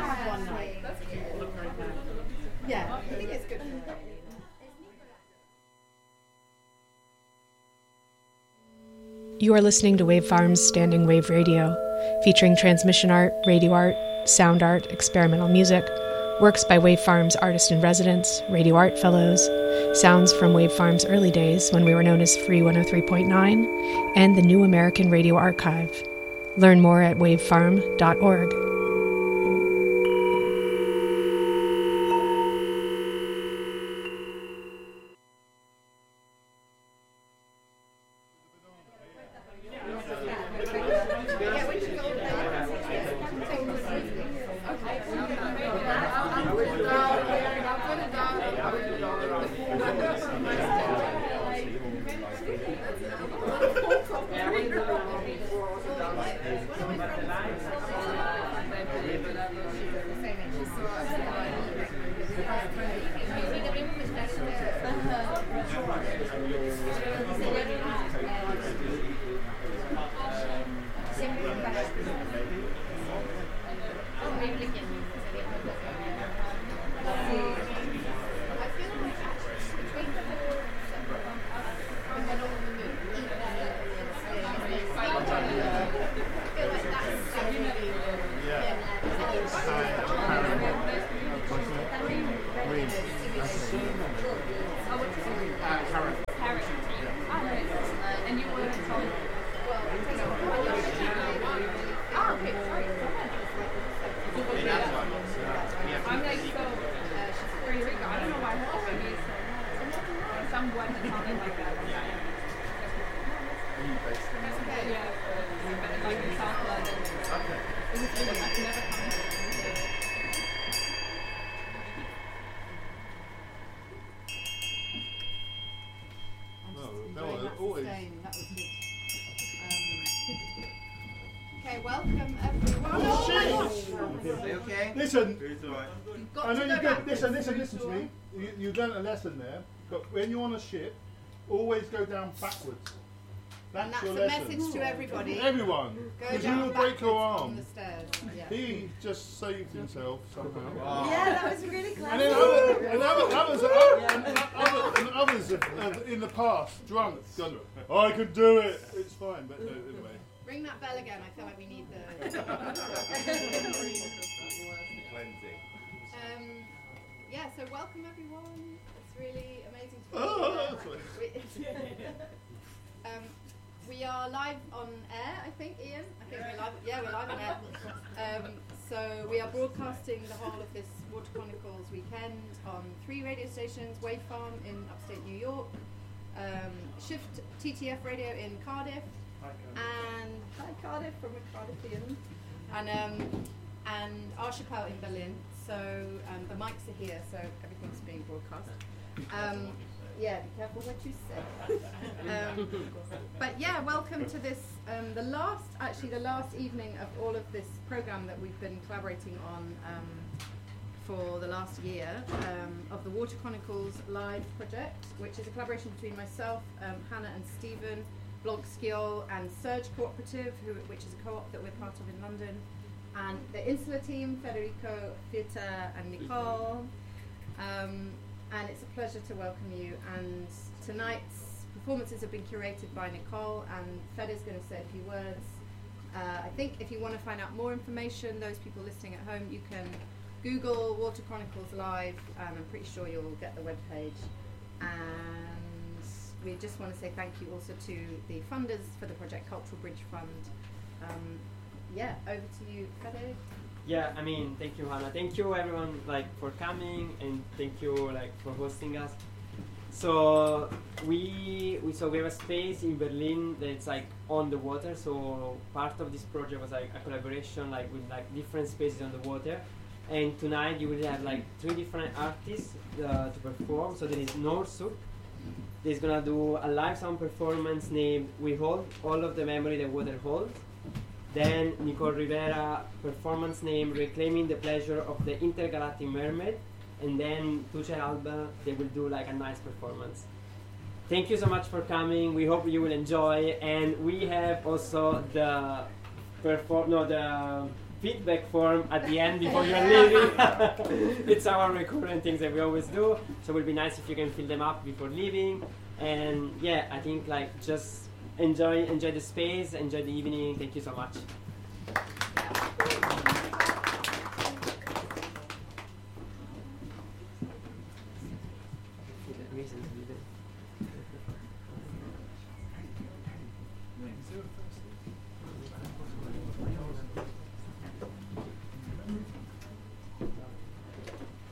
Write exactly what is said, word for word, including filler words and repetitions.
have one night. That's cute. Not very bad. Yeah, I think it's good. You are listening to Wave Farm's Standing Wave Radio, featuring transmission art, radio art, sound art, experimental music, works by Wave Farm's artist-in-residence, radio art fellows, sounds from Wave Farm's early days when we were known as Free one oh three point nine, and the New American Radio Archive. Learn more at wave farm dot org. Lesson there, but when you're on a ship, always go down backwards. That's, and that's your a lesson. message to everybody. Everyone, because you will break your arm. The stairs. Yeah. He just saved himself somehow. Wow. Yeah, that was really clever. And then other, and other, others, are, and, other, and others have, have in the past drunk gone, oh, I can do it. It's fine, but no, anyway. Ring that bell again. I feel like we need the cleansing. Um, yeah. So welcome everyone. It's really amazing to be oh, here. um, we are live on air, I think, Ian. I think we're live. Yeah, we're live on air. Um, so we are broadcasting the whole of this Water Chronicles weekend on three radio stations: Wave Farm in upstate New York, um, Shift T T F Radio in Cardiff, hi, and hi Cardiff from a Cardiffian, and um, and Archipel in Berlin. So um, the mics are here, so everything's being broadcast. Um, yeah, be careful what you say. Um, but yeah, welcome to this, um, the last, actually the last evening of all of this program that we've been collaborating on um, for the last year, um, of the Water Chronicles Live project, which is a collaboration between myself, um, Hannah and Stephen, Blog Skill and Surge Cooperative, who, which is a co-op that we're part of in London, and the Insula team, Federico, Filta and Nicole. Um, and it's a pleasure to welcome you. And tonight's performances have been curated by Nicole, and Fed is going to say a few words. Uh, I think if you want to find out more information, those people listening at home, you can Google Water Chronicles Live, and I'm pretty sure you'll get the webpage. And we just want to say thank you also to the funders for the Project Cultural Bridge Fund. Um, yeah, over to you, Fede. Yeah, I mean, thank you, Hannah. Thank you, everyone, like for coming, and thank you, like, for hosting us. So we, we so we have a space in Berlin that's like on the water. So part of this project was like a collaboration, like with like different spaces on the water. And tonight you will have like three different artists uh, to perform. So there is Norsuk. He's gonna do a live sound performance named "We Hold All of the Memory the Water Holds." Then Nicole Rivera, performance name Reclaiming the Pleasure of the Intergalactic Mermaid. And then Tuche Alba, they will do like a nice performance. Thank you so much for coming. We hope you will enjoy. And we have also the perform no the feedback form at the end before you're leaving. It's our recurrent things that we always do. So it would be nice if you can fill them up before leaving. And yeah, I think like just enjoy enjoy the space, enjoy the evening. Thank you so much.